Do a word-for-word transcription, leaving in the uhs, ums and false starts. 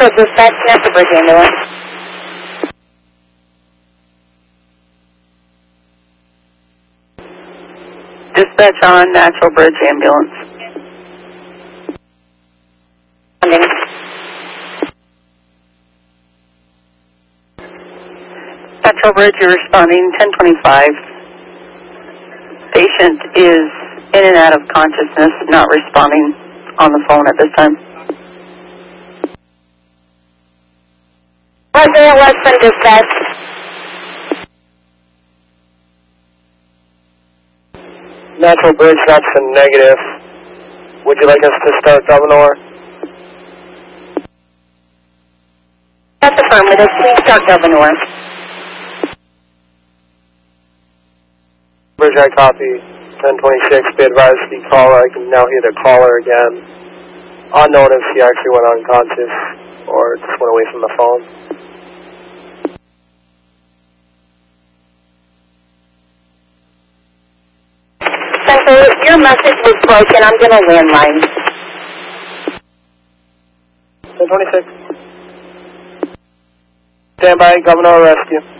Central Dispatch, Natural Bridge Ambulance. Dispatch on Natural Bridge Ambulance. Natural Bridge, you're responding ten twenty-five. Patient is in and out of consciousness, not responding on the phone at this time. President Western Dispatch. Natural Bridge, that's a negative. Would you like us to start Governor? That's affirmative. Please start Governor. Bridge, I copy. ten twenty-six, be advised the caller. I can now hear the caller again. Unknown if she actually went unconscious or just went away from the phone. Central, your message was broken. I'm going to landline. ten twenty-six. Stand by, Governor Rescue.